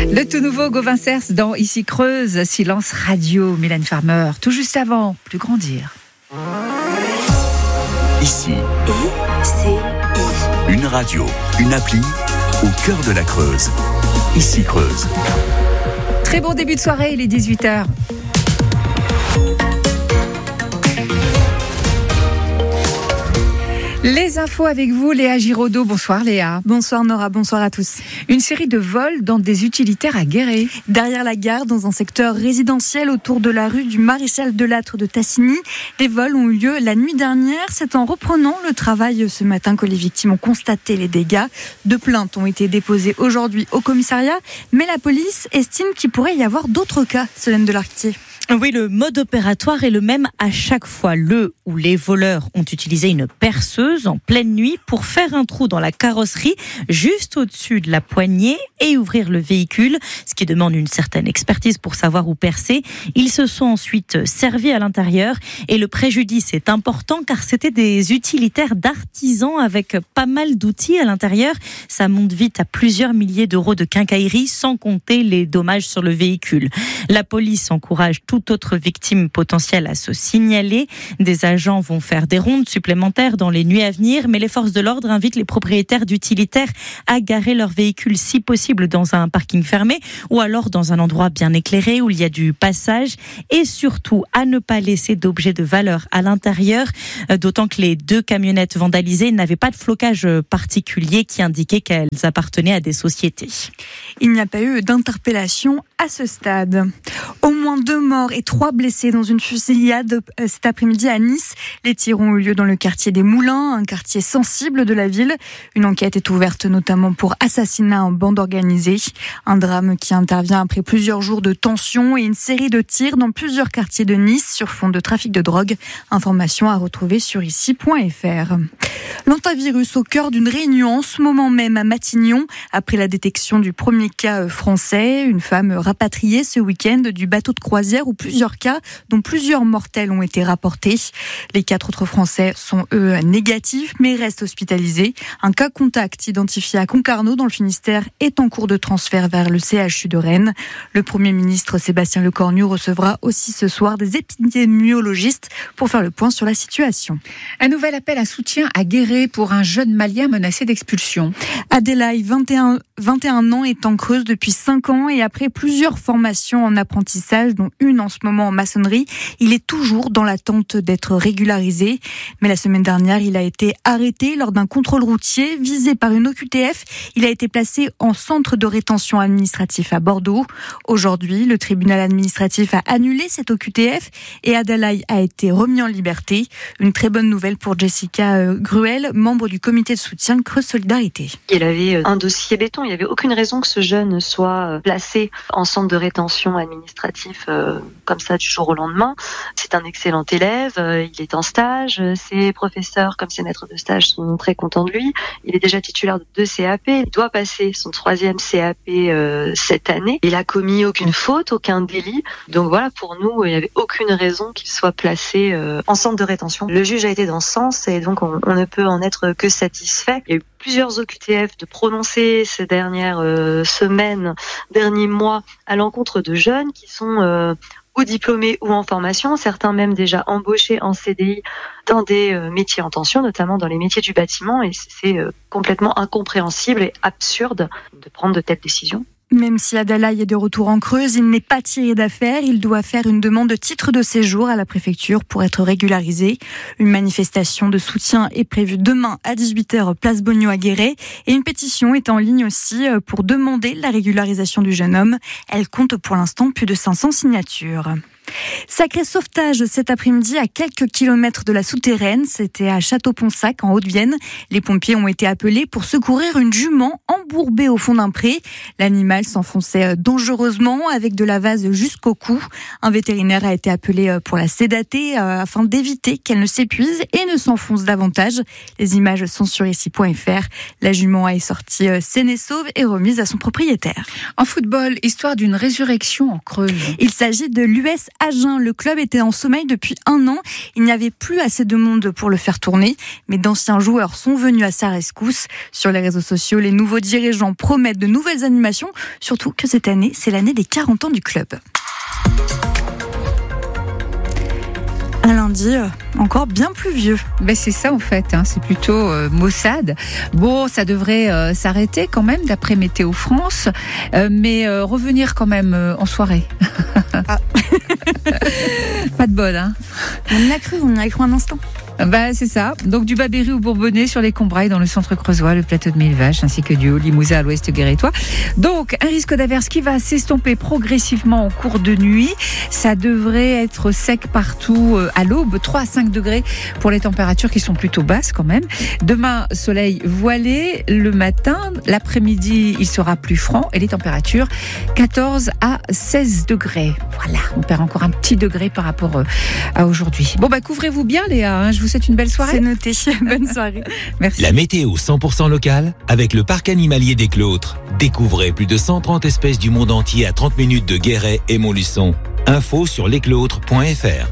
Le tout nouveau Gauvin Cers dans Ici Creuse, Silence Radio, Mylène Farmer. Tout juste avant, Plus grandir. Ici, une radio, une appli au cœur de la Creuse. Ici Creuse. Très bon début de soirée, il est 18h. Les infos avec vous, Léa Giraudot. Bonsoir Léa. Bonsoir Nora, bonsoir à tous. Une série de vols dans des utilitaires à Guéret. Derrière la gare, dans un secteur résidentiel autour de la rue du Maréchal Delattre de Tassigny, les vols ont eu lieu la nuit dernière. C'est en reprenant le travail ce matin que les victimes ont constaté les dégâts. 2 plaintes ont été déposées aujourd'hui au commissariat, mais la police estime qu'il pourrait y avoir d'autres cas, Solène Delartier. Oui, le mode opératoire est le même à chaque fois. Le ou les voleurs ont utilisé une perceuse en pleine nuit pour faire un trou dans la carrosserie juste au-dessus de la poignée et ouvrir le véhicule, ce qui demande une certaine expertise pour savoir où percer. Ils se sont ensuite servis à l'intérieur et le préjudice est important car c'était des utilitaires d'artisans avec pas mal d'outils à l'intérieur. Ça monte vite à plusieurs milliers d'euros de quincaillerie sans compter les dommages sur le véhicule. La police encourage toute autre victime potentielle à se signaler. Des agents vont faire des rondes supplémentaires dans les nuits à venir, mais les forces de l'ordre invitent les propriétaires d'utilitaires à garer leurs véhicules si possible dans un parking fermé ou alors dans un endroit bien éclairé où il y a du passage et surtout à ne pas laisser d'objets de valeur à l'intérieur, d'autant que les 2 camionnettes vandalisées n'avaient pas de flocage particulier qui indiquait qu'elles appartenaient à des sociétés. Il n'y a pas eu d'interpellation à ce stade. Au moins 2 morts et 3 blessés dans une fusillade cet après-midi à Nice. Les tirs ont eu lieu dans le quartier des Moulins, un quartier sensible de la ville. Une enquête est ouverte notamment pour assassinat en bande organisée. Un drame qui intervient après plusieurs jours de tension et une série de tirs dans plusieurs quartiers de Nice sur fond de trafic de drogue. Information à retrouver sur ici.fr. L'antivirus au cœur d'une réunion en ce moment même à Matignon après la détection du premier cas français. Une femme rapatriée ce week-end du bateau de croisière où plusieurs cas, dont plusieurs mortels, ont été rapportés. Les 4 autres Français sont eux négatifs mais restent hospitalisés. Un cas contact identifié à Concarneau dans le Finistère est en cours de transfert vers le CHU de Rennes. Le Premier ministre Sébastien Lecornu recevra aussi ce soir des épidémiologistes pour faire le point sur la situation. Un nouvel appel à soutien à Guéret pour un jeune Malien menacé d'expulsion. Adelaï, 21 ans, est en Creuse depuis 5 ans et après plusieurs formations en apprentissage, dont une en ce moment en maçonnerie, il est toujours dans l'attente d'être régularisé. Mais la semaine dernière, il a été arrêté lors d'un contrôle routier visé par une OQTF. Il a été placé en centre de rétention administratif à Bordeaux. Aujourd'hui, le tribunal administratif a annulé cette OQTF et Adelaï a été remis en liberté. Une très bonne nouvelle pour Jessica Gruel, membre du comité de soutien Creuse Solidarité. Il avait un dossier béton, il n'y avait aucune raison que ce jeune soit placé en centre de rétention administratif comme ça du jour au lendemain. C'est un excellent élève, il est en stage, ses professeurs comme ses maîtres de stage sont très contents de lui. Il est déjà titulaire de 2 CAP, il doit passer son 3e CAP cette année. Il a commis aucune faute, aucun délit. Donc voilà, pour nous, il n'y avait aucune raison qu'il soit placé en centre de rétention. Le juge a été dans ce sens et donc on ne peut en être que satisfait. Il y a eu plusieurs OQTF de prononcer ces dernières semaines, derniers mois à l'encontre de jeunes qui sont ou diplômés ou en formation, certains même déjà embauchés en CDI dans des métiers en tension, notamment dans les métiers du bâtiment, et c'est complètement incompréhensible et absurde de prendre de telles décisions. Même si Adelaï est de retour en Creuse, il n'est pas tiré d'affaire. Il doit faire une demande de titre de séjour à la préfecture pour être régularisé. Une manifestation de soutien est prévue demain à 18h place Bogno à Guéret. Et une pétition est en ligne aussi pour demander la régularisation du jeune homme. Elle compte pour l'instant plus de 500 signatures. Sacré sauvetage cet après-midi à quelques kilomètres de la souterraine. C'était à Château-Ponsac en Haute-Vienne. Les pompiers ont été appelés pour secourir une jument embourbée au fond d'un pré. L'animal s'enfonçait dangereusement avec de la vase jusqu'au cou. Un vétérinaire a été appelé pour la sédater afin d'éviter qu'elle ne s'épuise et ne s'enfonce davantage. Les images sont sur ici.fr. La jument est sortie saine et sauve et remise à son propriétaire. En football, histoire d'une résurrection en Creuse. Il s'agit de l'US Agen. Le club était en sommeil depuis 1 an. Il n'y avait plus assez de monde pour le faire tourner, mais d'anciens joueurs sont venus à sa rescousse. Sur les réseaux sociaux, les nouveaux dirigeants promettent de nouvelles animations, surtout que cette année, c'est l'année des 40 ans du club. Un lundi encore bien pluvieux. Ben c'est ça en fait, c'est plutôt maussade. Bon, ça devrait s'arrêter quand même d'après Météo France, mais revenir quand même en soirée. Ah. Pas de bol, On y a cru un instant. Bah, c'est ça. Donc du Bas-Berry au Bourbonnais sur les Combrailles dans le centre creusois, le plateau de Millevaches ainsi que du Haut-Limousin à l'ouest guérétois. Donc un risque d'averse qui va s'estomper progressivement en cours de nuit. Ça devrait être sec partout à l'aube, 3 à 5 degrés pour les températures qui sont plutôt basses quand même. Demain, soleil voilé le matin. L'après-midi, il sera plus franc et les températures 14 à 16 degrés. Voilà, on perd encore un petit degré par rapport à aujourd'hui. Bon, bah couvrez-vous bien Léa, je vous souhaite une belle soirée. C'est noté. Bonne soirée. Merci. La météo 100% locale avec le parc animalier des Clôtres. Découvrez plus de 130 espèces du monde entier à 30 minutes de Guéret et Montluçon. Info sur lesclôtres.fr.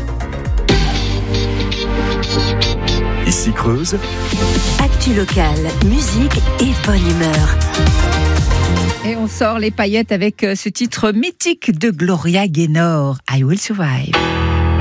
Ici Creuse. Actu locale, musique et bonne humeur. Et on sort les paillettes avec ce titre mythique de Gloria Gaynor, I Will Survive.